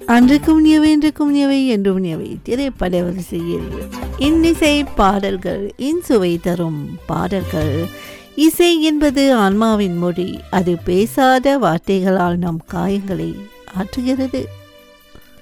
அன்றைக்கும் நியவை இன்றைக்கும் நியவை என்றும் நியவை திரைப்பட வரிசையில் இன்னிசை பாடல்கள் இன்சுவை தரும் பாடல்கள். இசை என்பது ஆன்மாவின் மொழி. அது பேசாத வார்த்தைகளால் நம் காயங்களை ஆற்றுகிறது.